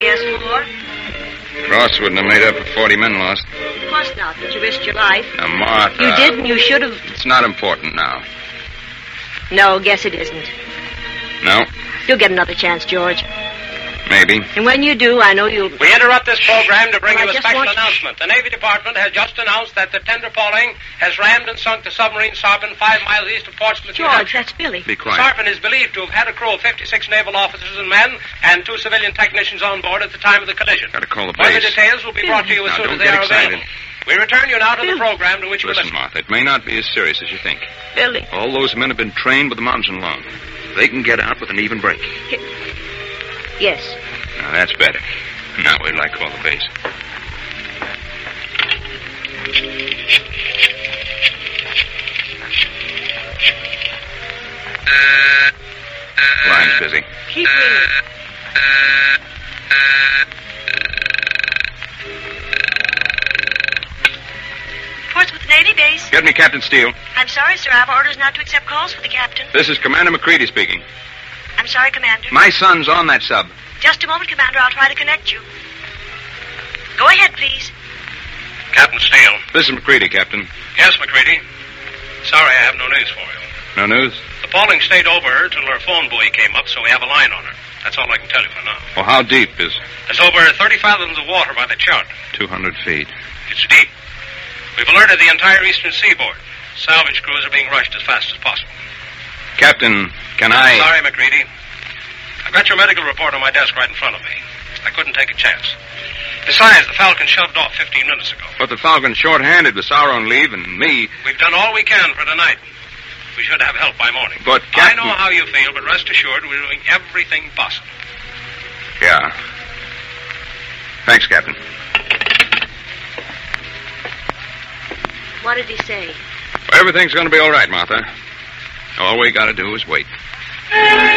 Yes, for? Cross wouldn't have made up for 40 men lost. Of course not, but you risked your life. Now, Martha... You did, and you should have... It's not important now. No, guess it isn't. No? You'll get another chance, George. Maybe. And when you do, I know you'll... We interrupt this program to bring Well, you I a just special want- announcement. The Navy Department has just announced that the tender Pauling has rammed and sunk the submarine Sarpent 5 miles east of Portsmouth, New George, Hampshire. that's Billy. Be quiet. Sarpent is believed to have had a crew of 56 naval officers and men and 2 civilian technicians on board at the time of the collision. Gotta call the Further base. details will be brought to you as Now, soon don't as they get are excited. available. We return you now to the program to which you Listen, listen. Martha, it may not be as serious as you think. Billy. All those men have been trained with the Monson long. They can get out with an even break. Yes. Now, that's better. Now, we'd like to call the base. Line's busy. Keep ringing. Portsmouth Navy base. Get me Captain Steele. I'm sorry, sir. I have orders not to accept calls for the captain. This is Commander McCready speaking. I'm sorry, Commander. My son's on that sub. Just a moment, Commander. I'll try to connect you. Go ahead, please. Captain Steele. This is McCready, Captain. Yes, McCready. Sorry, I have no news for you. No news? The Pauling stayed over her till her phone buoy came up, so we have a line on her. That's all I can tell you for now. Well, how deep is There's over 30 fathoms of water by the chart. 200 feet? It's deep. We've alerted the entire eastern seaboard. Salvage crews are being rushed as fast as possible. Captain, can I... Sorry, McCready. I've got your medical report on my desk right in front of me. I couldn't take a chance. Besides, the Falcon shoved off 15 minutes ago. But the Falcon's short-handed with Sauer on leave and me. We've done all we can for tonight. We should have help by morning. But, I Captain... know how you feel, but rest assured we're doing everything possible. Yeah. Thanks, Captain. What did he say? Everything's going to be all right, Martha. All we got to do is wait.